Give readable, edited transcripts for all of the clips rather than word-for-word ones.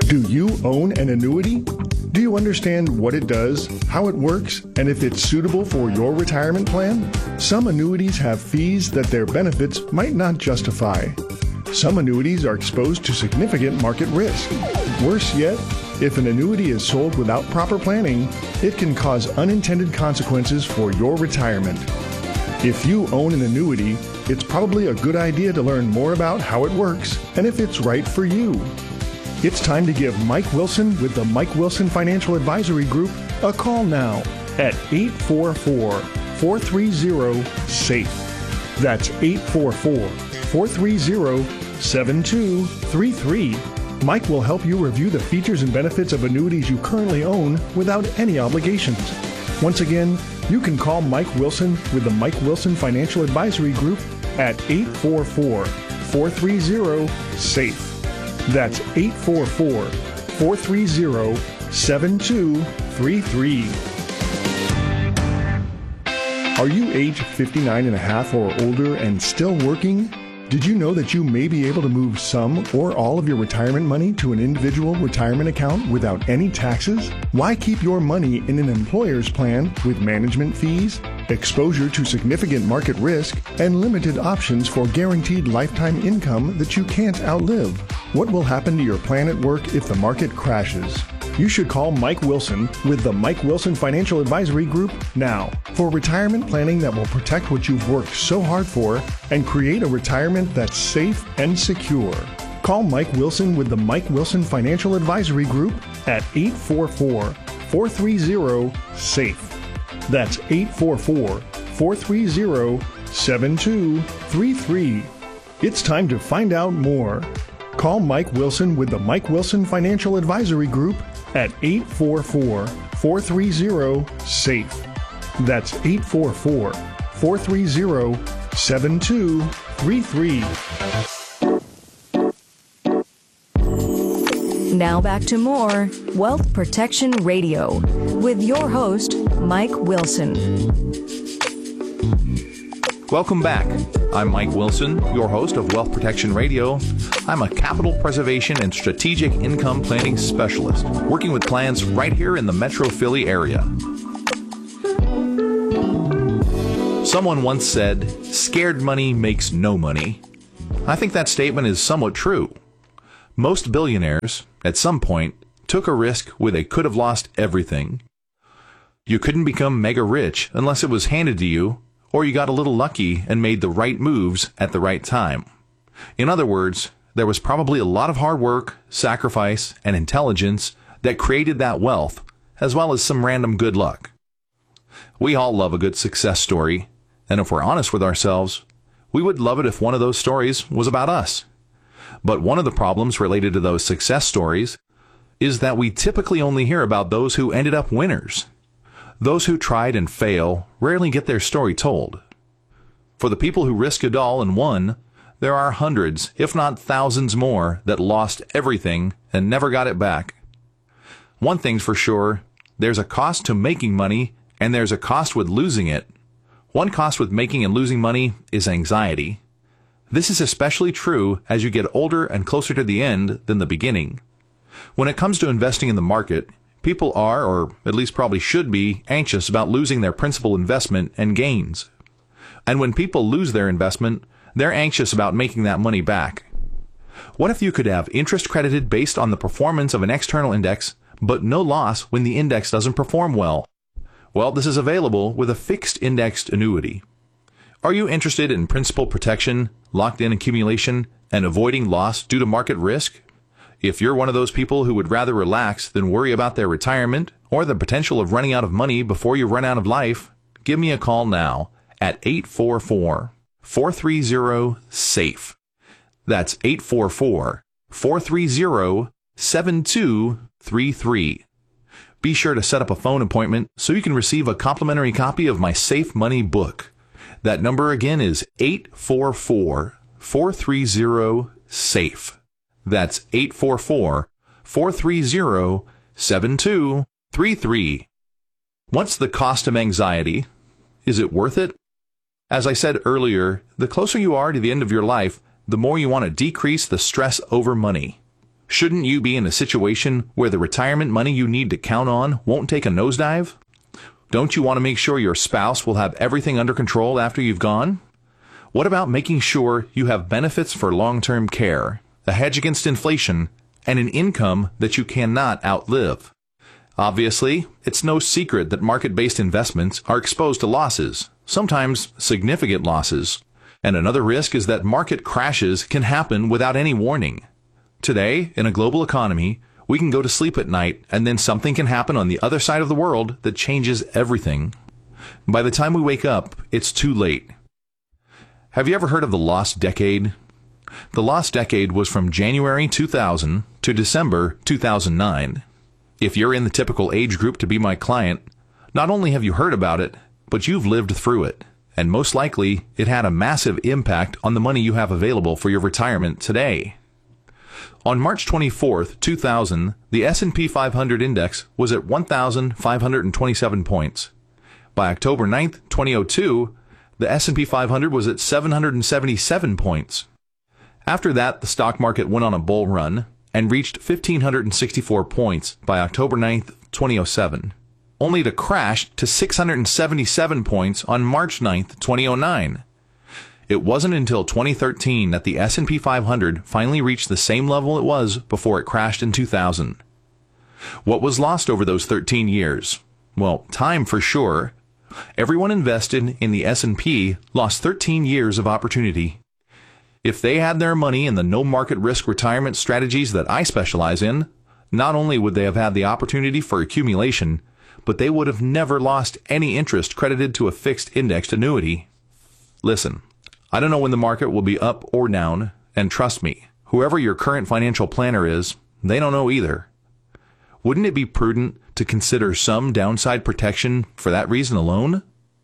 Do you own an annuity? Do you understand what it does, how it works, and if it's suitable for your retirement plan? Some annuities have fees that their benefits might not justify. Some annuities are exposed to significant market risk. Worse yet, if an annuity is sold without proper planning, it can cause unintended consequences for your retirement. If you own an annuity, it's probably a good idea to learn more about how it works and if it's right for you. It's time to give Mike Wilson with the Mike Wilson Financial Advisory Group a call now at 844-430-SAFE. That's 844-430-7233. Mike will help you review the features and benefits of annuities you currently own without any obligations. Once again, you can call Mike Wilson with the Mike Wilson Financial Advisory Group at 844-430-SAFE. That's 844-430-7233. Are you age 59 and a half or older and still working? Did you know that you may be able to move some or all of your retirement money to an individual retirement account without any taxes? Why keep your money in an employer's plan with management fees, exposure to significant market risk, and limited options for guaranteed lifetime income that you can't outlive? What will happen to your plan at work if the market crashes? You should call Mike Wilson with the Mike Wilson Financial Advisory Group now for retirement planning that will protect what you've worked so hard for and create a retirement that's safe and secure. Call Mike Wilson with the Mike Wilson Financial Advisory Group at 844-430-SAFE. That's 844-430-7233. It's time to find out more. Call Mike Wilson with the Mike Wilson Financial Advisory Group at 844-430-SAFE. That's 844-430-7233. Now back to more Wealth Protection Radio with your host, Mike Wilson. Welcome back. I'm Mike Wilson, your host of Wealth Protection Radio. I'm a capital preservation and strategic income planning specialist, working with clients right here in the Metro Philly area. Someone once said, "Scared money makes no money." I think that statement is somewhat true. Most billionaires, at some point, took a risk where they could have lost everything. You couldn't become mega rich unless it was handed to you, or you got a little lucky and made the right moves at the right time. In other words, there was probably a lot of hard work, sacrifice, and intelligence that created that wealth, as well as some random good luck. We all love a good success story, and if we're honest with ourselves, we would love it if one of those stories was about us. But one of the problems related to those success stories is that we typically only hear about those who ended up winners. Those who tried and fail rarely get their story told. For the people who risked it all and won, there are hundreds, if not thousands more, that lost everything and never got it back. One thing's for sure, there's a cost to making money, and there's a cost with losing it. One cost with making and losing money is anxiety. This is especially true as you get older and closer to the end than the beginning. When it comes to investing in the market, people are, or at least probably should be, anxious about losing their principal investment and gains. And when people lose their investment, they're anxious about making that money back. What if you could have interest credited based on the performance of an external index, but no loss when the index doesn't perform well? Well, this is available with a fixed indexed annuity. Are you interested in principal protection, locked-in accumulation, and avoiding loss due to market risk? If you're one of those people who would rather relax than worry about their retirement or the potential of running out of money before you run out of life, give me a call now at 844-430-SAFE. That's 844-430-7233. Be sure to set up a phone appointment so you can receive a complimentary copy of my Safe Money book. That number again is 844-430-SAFE. That's 844-430-7233. What's the cost of anxiety? Is it worth it? As I said earlier, the closer you are to the end of your life, the more you want to decrease the stress over money. Shouldn't you be in a situation where the retirement money you need to count on won't take a nosedive? Don't you want to make sure your spouse will have everything under control after you've gone? What about making sure you have benefits for long-term care, a hedge against inflation, and an income that you cannot outlive? Obviously, it's no secret that market-based investments are exposed to losses, sometimes significant losses. And another risk is that market crashes can happen without any warning. Today, in a global economy, we can go to sleep at night and then something can happen on the other side of the world that changes everything. By the time we wake up, it's too late. Have you ever heard of the lost decade? The lost decade was from January 2000 to December 2009. If you're in the typical age group to be my client, not only have you heard about it, but you've lived through it. And most likely, it had a massive impact on the money you have available for your retirement today. On March 24th, 2000, the S&P 500 index was at 1,527 points. By October 9th, 2002, the S&P 500 was at 777 points. After that, the stock market went on a bull run and reached 1,564 points by October 9th, 2007, only to crash to 677 points on March 9th, 2009. It wasn't until 2013 that the S&P 500 finally reached the same level it was before it crashed in 2000. What was lost over those 13 years? Well, time for sure. Everyone invested in the S&P lost 13 years of opportunity. If they had their money in the no market risk retirement strategies that I specialize in, not only would they have had the opportunity for accumulation, but they would have never lost any interest credited to a fixed indexed annuity. Listen, I don't know when the market will be up or down, and trust me, whoever your current financial planner is, they don't know either. Wouldn't it be prudent to consider some downside protection for that reason alone?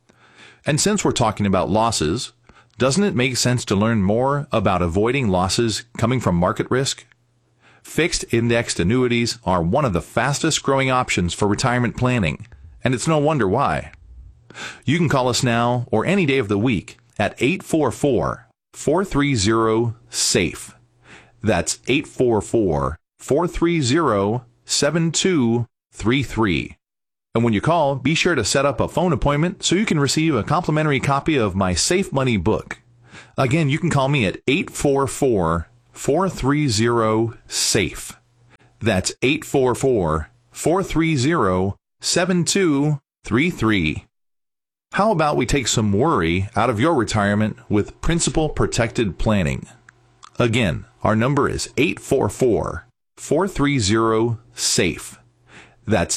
And since we're talking about losses, doesn't it make sense to learn more about avoiding losses coming from market risk? Fixed indexed annuities are one of the fastest growing options for retirement planning, and it's no wonder why. You can call us now or any day of the week at 844-430-SAFE. That's 844-430-7233. And when you call, be sure to set up a phone appointment so you can receive a complimentary copy of my Safe Money book. Again, you can call me at 844-430-SAFE. That's 844-430-7233. How about we take some worry out of your retirement with Principal Protected Planning? Again, our number is 844-430-SAFE. That's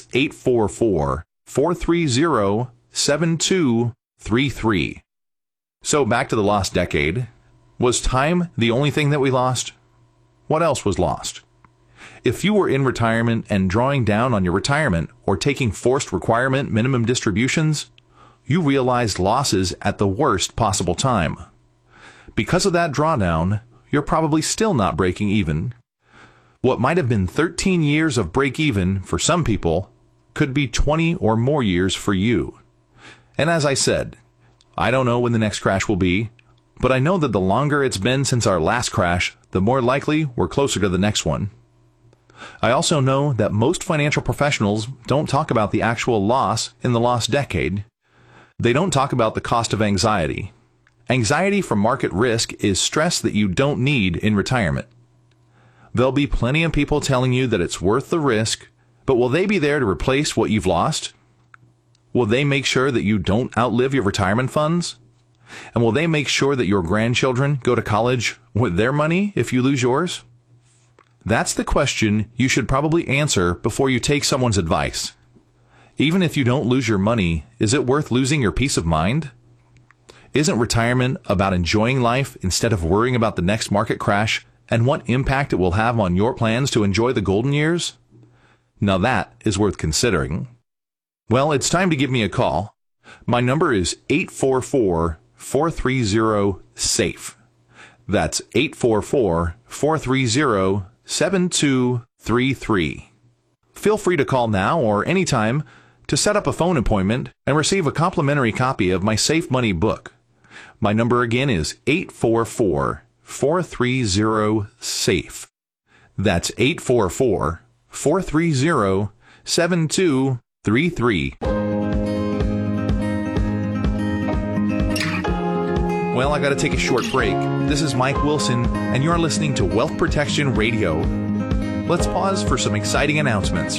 844-430-7233. So back to the lost decade. Was time the only thing that we lost? What else was lost? If you were in retirement and drawing down on your retirement or taking forced requirement minimum distributions, you realized losses at the worst possible time. Because of that drawdown, you're probably still not breaking even. What might have been 13 years of break even for some people could be 20 or more years for you. And as I said, I don't know when the next crash will be, but I know that the longer it's been since our last crash, the more likely we're closer to the next one. I also know that most financial professionals don't talk about the actual loss in the lost decade. They don't talk about the cost of anxiety. Anxiety from market risk is stress that you don't need in retirement. There'll be plenty of people telling you that it's worth the risk, but will they be there to replace what you've lost? Will they make sure that you don't outlive your retirement funds? And will they make sure that your grandchildren go to college with their money if you lose yours? That's the question you should probably answer before you take someone's advice. Even if you don't lose your money, is it worth losing your peace of mind? Isn't retirement about enjoying life instead of worrying about the next market crash and what impact it will have on your plans to enjoy the golden years? Now that is worth considering. Well, it's time to give me a call. My number is 844-430-SAFE. That's 844-430-7233. Feel free to call now or anytime to set up a phone appointment and receive a complimentary copy of my Safe Money book. My number again is 844-430-SAFE. That's 844-430-7233. Well, I got to take a short break. This is Mike Wilson, and you're listening to Wealth Protection Radio. Let's pause for some exciting announcements.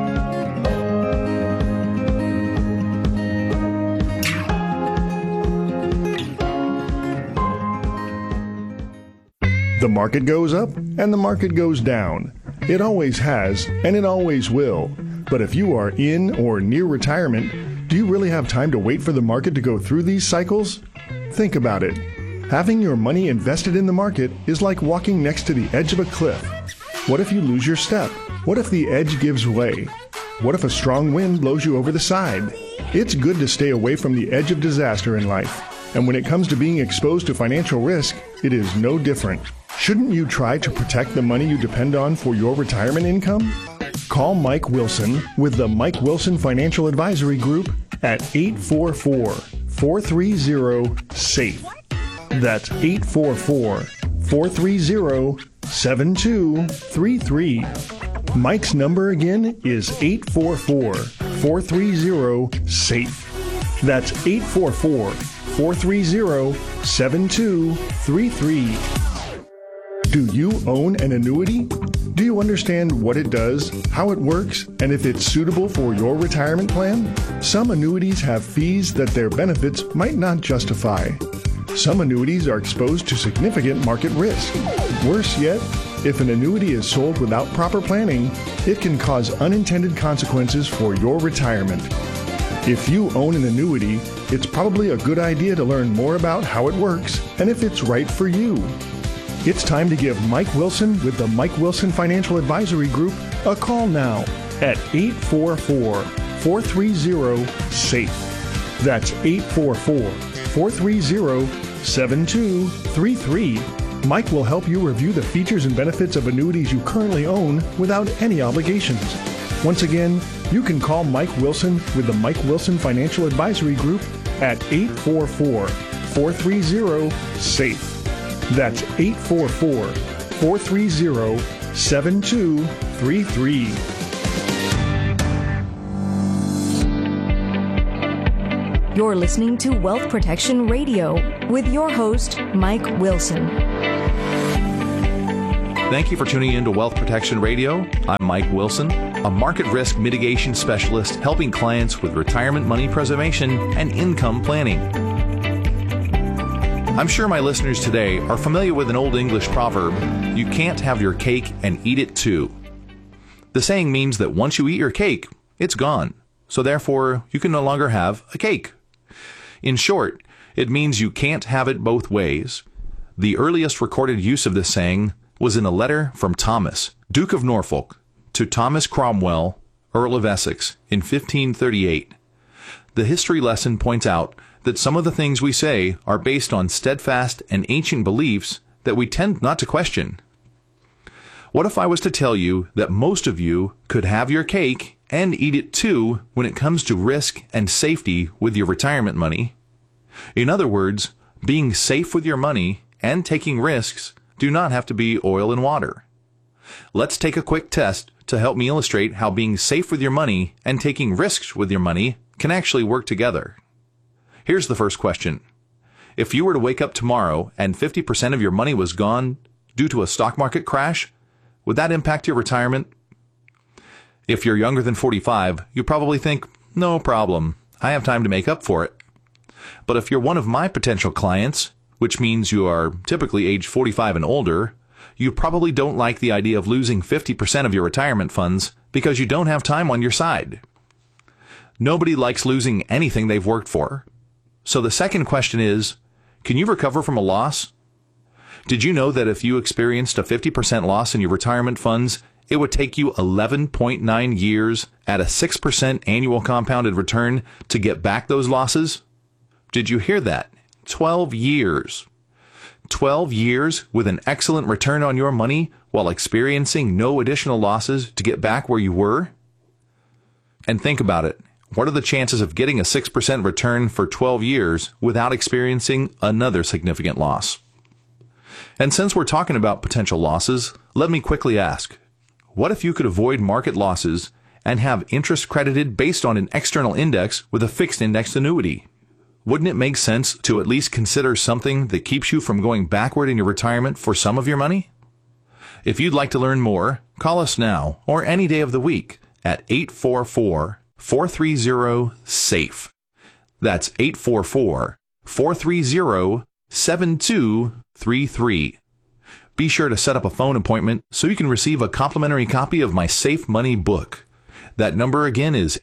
The market goes up and the market goes down. It always has, and it always will. But if you are in or near retirement, do you really have time to wait for the market to go through these cycles? Think about it. Having your money invested in the market is like walking next to the edge of a cliff. What if you lose your step? What if the edge gives way? What if a strong wind blows you over the side? It's good to stay away from the edge of disaster in life. And when it comes to being exposed to financial risk, it is no different. Shouldn't you try to protect the money you depend on for your retirement income? Call Mike Wilson with the Mike Wilson Financial Advisory Group at 844-430-SAFE. That's 844-430-7233. Mike's number again is 844-430-SAFE. That's 844-430-7233. Do you own an annuity? Do you understand what it does, how it works, and if it's suitable for your retirement plan? Some annuities have fees that their benefits might not justify. Some annuities are exposed to significant market risk. Worse yet, if an annuity is sold without proper planning, it can cause unintended consequences for your retirement. If you own an annuity, it's probably a good idea to learn more about how it works and if it's right for you. It's time to give Mike Wilson with the Mike Wilson Financial Advisory Group a call now at 844-430-SAFE. That's 844-430-7233. Mike will help you review the features and benefits of annuities you currently own without any obligations. Once again, you can call Mike Wilson with the Mike Wilson Financial Advisory Group at 844-430-SAFE. That's 844-430-7233. You're listening to Wealth Protection Radio with your host, Mike Wilson. Thank you for tuning in to Wealth Protection Radio. I'm Mike Wilson, a market risk mitigation specialist helping clients with retirement money preservation and income planning. I'm sure my listeners today are familiar with an old English proverb, you can't have your cake and eat it too. The saying means that once you eat your cake, it's gone. So therefore, you can no longer have a cake. In short, it means you can't have it both ways. The earliest recorded use of this saying was in a letter from Thomas, Duke of Norfolk, to Thomas Cromwell, Earl of Essex, in 1538. The history lesson points out that some of the things we say are based on steadfast and ancient beliefs that we tend not to question. What if I was to tell you that most of you could have your cake and eat it too when it comes to risk and safety with your retirement money? In other words, being safe with your money and taking risks do not have to be oil and water. Let's take a quick test to help me illustrate how being safe with your money and taking risks with your money can actually work together. Here's the first question. If you were to wake up tomorrow and 50% of your money was gone due to a stock market crash, would that impact your retirement? If you're younger than 45, you probably think, no problem, I have time to make up for it. But if you're one of my potential clients, which means you are typically age 45 and older, you probably don't like the idea of losing 50% of your retirement funds because you don't have time on your side. Nobody likes losing anything they've worked for. So the second question is, can you recover from a loss? Did you know that if you experienced a 50% loss in your retirement funds, it would take you 11.9 years at a 6% annual compounded return to get back those losses? Did you hear that? 12 years. 12 years with an excellent return on your money while experiencing no additional losses to get back where you were? And think about it. What are the chances of getting a 6% return for 12 years without experiencing another significant loss? And since we're talking about potential losses, let me quickly ask, what if you could avoid market losses and have interest credited based on an external index with a fixed index annuity? Wouldn't it make sense to at least consider something that keeps you from going backward in your retirement for some of your money? If you'd like to learn more, call us now or any day of the week at 844-430-SAFE. That's 844-430-7233. Be sure to set up a phone appointment so you can receive a complimentary copy of my Safe Money book. That number again is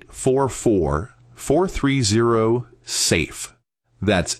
844-430-SAFE. That's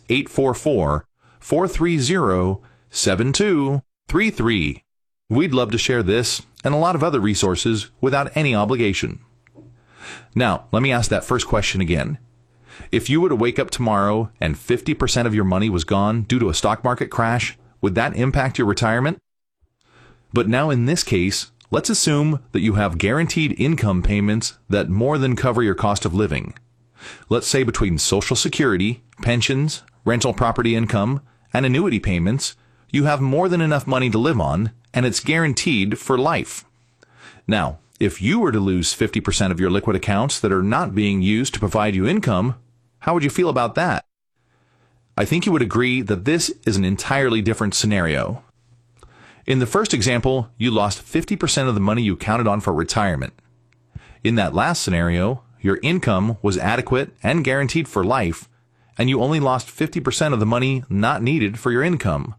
844-430-7233. We'd love to share this and a lot of other resources without any obligation. Now, let me ask that first question again. If you were to wake up tomorrow and 50% of your money was gone due to a stock market crash, would that impact your retirement? But now in this case, let's assume that you have guaranteed income payments that more than cover your cost of living. Let's say between Social Security, pensions, rental property income, and annuity payments, you have more than enough money to live on, and it's guaranteed for life. Now, if you were to lose 50% of your liquid accounts that are not being used to provide you income, how would you feel about that? I think you would agree that this is an entirely different scenario. In the first example, you lost 50% of the money you counted on for retirement. In that last scenario, your income was adequate and guaranteed for life, and you only lost 50% of the money not needed for your income.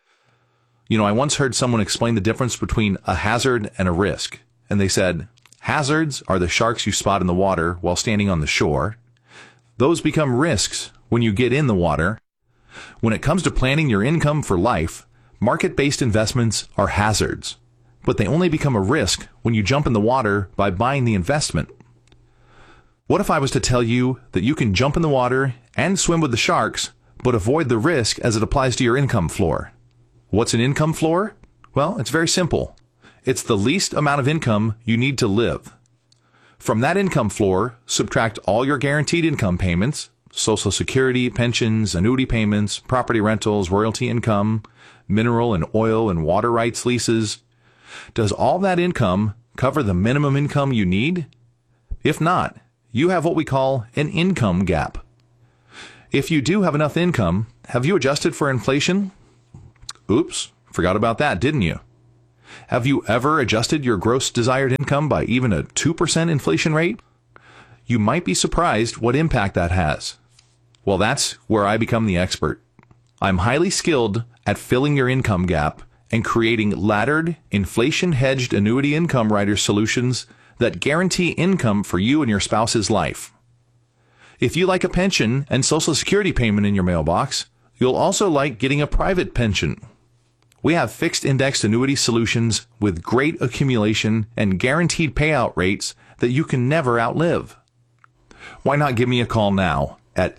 I once heard someone explain the difference between a hazard and a risk, and they said, hazards are the sharks you spot in the water while standing on the shore. Those become risks when you get in the water. When it comes to planning your income for life, market-based investments are hazards, but they only become a risk when you jump in the water by buying the investment. What if I was to tell you that you can jump in the water and swim with the sharks, but avoid the risk as it applies to your income floor? What's an income floor? Well, it's very simple. It's the least amount of income you need to live. From that income floor, subtract all your guaranteed income payments, Social Security, pensions, annuity payments, property rentals, royalty income, mineral and oil and water rights leases. Does all that income cover the minimum income you need? If not, you have what we call an income gap. If you do have enough income, have you adjusted for inflation? Oops, forgot about that, didn't you? Have you ever adjusted your gross desired income by even a 2% inflation rate? You might be surprised what impact that has. Well, that's where I become the expert. I'm highly skilled at filling your income gap and creating laddered, inflation-hedged annuity income rider solutions that guarantee income for you and your spouse's life. If you like a pension and Social Security payment in your mailbox, you'll also like getting a private pension. We have fixed indexed annuity solutions with great accumulation and guaranteed payout rates that you can never outlive. Why not give me a call now at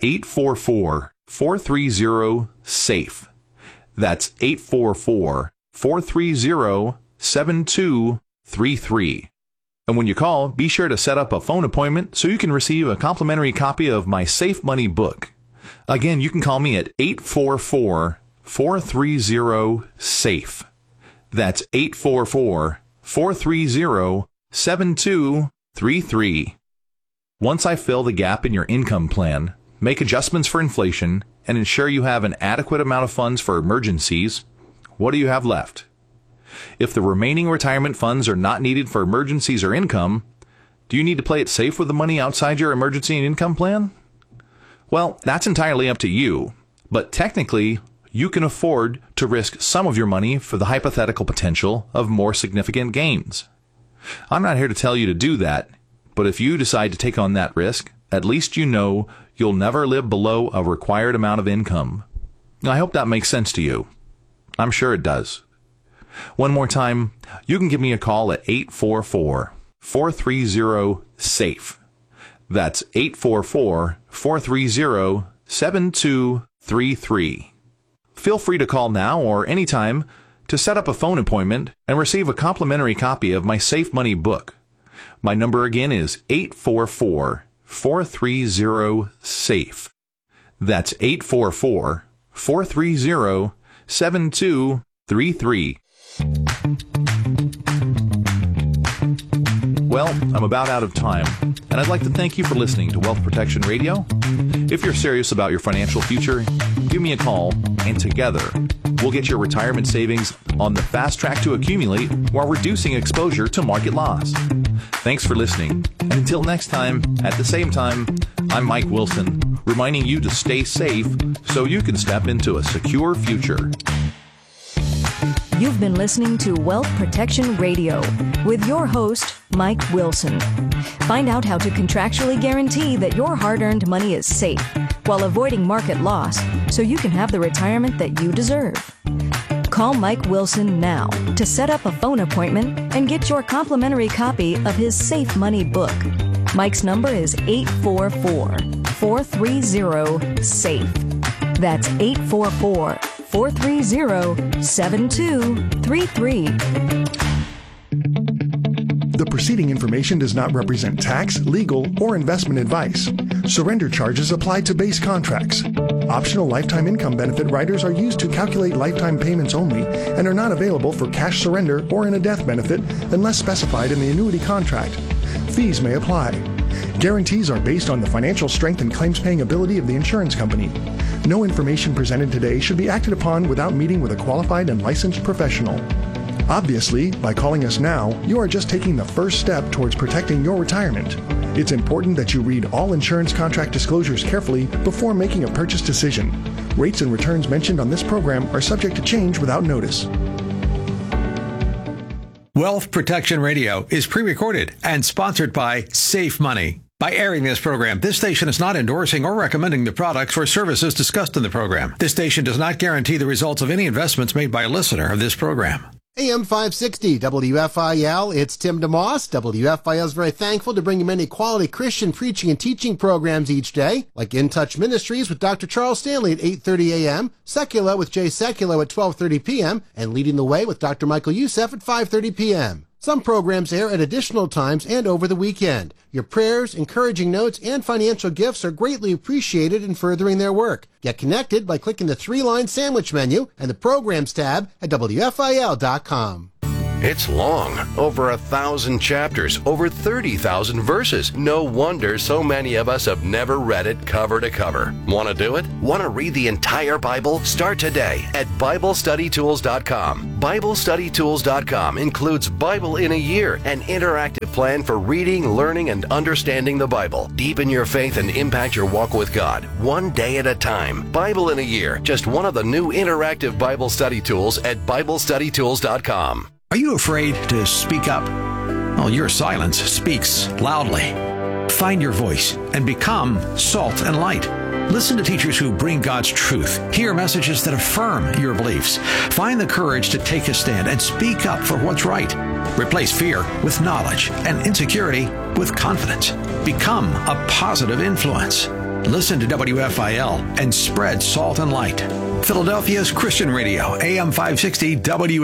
844-430-SAFE. That's 844-430-7233. And when you call, be sure to set up a phone appointment so you can receive a complimentary copy of my Safe Money book. Again, you can call me at 844-430-SAFE. That's 844-430-7233. Once I fill the gap in your income plan, make adjustments for inflation, and ensure you have an adequate amount of funds for emergencies, what do you have left? If the remaining retirement funds are not needed for emergencies or income, do you need to play it safe with the money outside your emergency and income plan? Well, that's entirely up to you, but technically, you can afford to risk some of your money for the hypothetical potential of more significant gains. I'm not here to tell you to do that, but if you decide to take on that risk, at least you know you'll never live below a required amount of income. I hope that makes sense to you. I'm sure it does. One more time, you can give me a call at 844-430-SAFE. That's 844-430-7233. Feel free to call now or anytime to set up a phone appointment and receive a complimentary copy of my Safe Money book. My number again is 844-430-SAFE. That's 844-430-7233. 888-842-3333. Well, I'm about out of time, and I'd like to thank you for listening to Wealth Protection Radio. If you're serious about your financial future, give me a call, and together, we'll get your retirement savings on the fast track to accumulate while reducing exposure to market loss. Thanks for listening, and until next time, at the same time, I'm Mike Wilson, reminding you to stay safe so you can step into a secure future. You've been listening to Wealth Protection Radio with your host, Mike Wilson. Find out how to contractually guarantee that your hard-earned money is safe while avoiding market loss so you can have the retirement that you deserve. Call Mike Wilson now to set up a phone appointment and get your complimentary copy of his Safe Money book. Mike's number is 844-430-SAFE. That's 844-430-7233. The preceding information does not represent tax, legal, or investment advice. Surrender charges apply to base contracts. Optional lifetime income benefit riders are used to calculate lifetime payments only and are not available for cash surrender or in a death benefit unless specified in the annuity contract. Fees may apply. Guarantees are based on the financial strength and claims-paying ability of the insurance company. No information presented today should be acted upon without meeting with a qualified and licensed professional. Obviously, by calling us now, you are just taking the first step towards protecting your retirement. It's important that you read all insurance contract disclosures carefully before making a purchase decision. Rates and returns mentioned on this program are subject to change without notice. Wealth Protection Radio is pre-recorded and sponsored by Safe Money. By airing this program, this station is not endorsing or recommending the products or services discussed in the program. This station does not guarantee the results of any investments made by a listener of this program. AM 560 WFIL, it's Tim DeMoss. WFIL is very thankful to bring you many quality Christian preaching and teaching programs each day, like In Touch Ministries with Dr. Charles Stanley at 8:30 a.m., Secular with Jay Secular at 12:30 p.m., and Leading the Way with Dr. Michael Youssef at 5:30 p.m. Some programs air at additional times and over the weekend. Your prayers, encouraging notes, and financial gifts are greatly appreciated in furthering their work. Get connected by clicking the 3-line sandwich menu and the Programs tab at WFIL.com. It's long, over 1,000 chapters, over 30,000 verses. No wonder so many of us have never read it cover to cover. Want to do it? Want to read the entire Bible? Start today at BibleStudyTools.com. BibleStudyTools.com includes Bible in a Year, an interactive plan for reading, learning, and understanding the Bible. Deepen your faith and impact your walk with God, one day at a time. Bible in a Year, just one of the new interactive Bible study tools at BibleStudyTools.com. Are you afraid to speak up? Well, your silence speaks loudly. Find your voice and become salt and light. Listen to teachers who bring God's truth. Hear messages that affirm your beliefs. Find the courage to take a stand and speak up for what's right. Replace fear with knowledge and insecurity with confidence. Become a positive influence. Listen to WFIL and spread salt and light. Philadelphia's Christian Radio, AM 560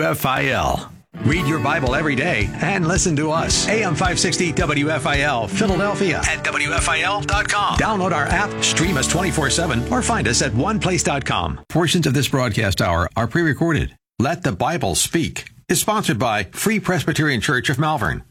WFIL. Read your Bible every day and listen to us. AM 560 WFIL, Philadelphia at WFIL.com. Download our app, stream us 24/7, or find us at oneplace.com. Portions of this broadcast hour are pre-recorded. Let the Bible Speak is sponsored by Free Presbyterian Church of Malvern.